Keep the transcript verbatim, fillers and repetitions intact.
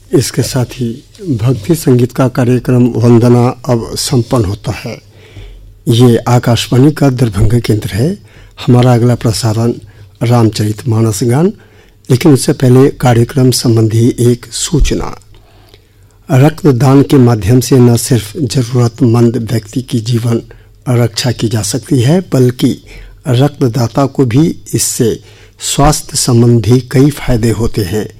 इसके साथ ही भक्ति संगीत का कार्यक्रम वंदना अब संपन्न होता है। ये आकाशवाणी का दरभंगा केंद्र है। हमारा अगला प्रसारण रामचरितमानस गान, लेकिन उससे पहले कार्यक्रम संबंधी एक सूचना। रक्तदान के माध्यम से न सिर्फ जरूरतमंद व्यक्ति की जीवन रक्षा की जा सकती है, बल्कि रक्तदाता को भी इससे स्वास्थ्य संबंधी कई फायदे होते हैं।